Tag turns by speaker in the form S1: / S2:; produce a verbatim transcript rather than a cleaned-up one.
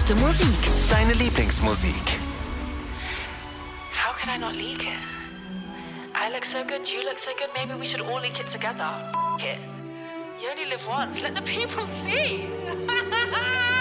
S1: beste Musik.
S2: Deine Lieblingsmusik.
S3: How could I not leak it? I look so good, you look so good, maybe we should all leak it together. F- it. You only live once, let the people see.